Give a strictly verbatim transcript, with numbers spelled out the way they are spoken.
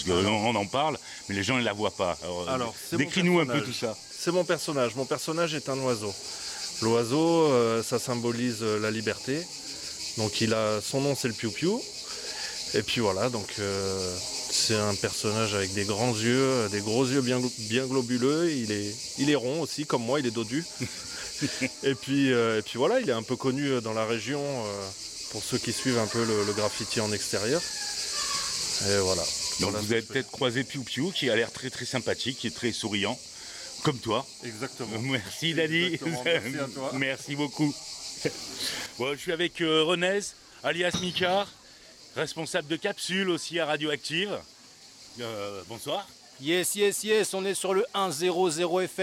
qu'on on en parle, mais les gens ne la voient pas. Alors, Alors, décris-nous un peu tout ça. C'est mon personnage. Mon personnage est un oiseau. L'oiseau, euh, ça symbolise euh, la liberté. Donc il a son nom, c'est le piou-piou. Et puis voilà, donc euh, c'est un personnage avec des grands yeux, des gros yeux bien, bien globuleux. Il est, il est rond aussi, comme moi, il est dodu. et, puis, euh, et puis voilà, il est un peu connu dans la région euh, pour ceux qui suivent un peu le, le graffiti en extérieur. Et voilà. Donc voilà vous avez peut-être croisé Piou Piou, qui a l'air très très sympathique, qui est très souriant, comme toi. Exactement. Merci Dani. Exactement. Merci à toi. Merci beaucoup. Bon, je suis avec euh, Renez, alias Mika, responsable de Capsule aussi à Radioactive. Euh, bonsoir. Yes, yes, yes, on est sur le un zéro zéro F M.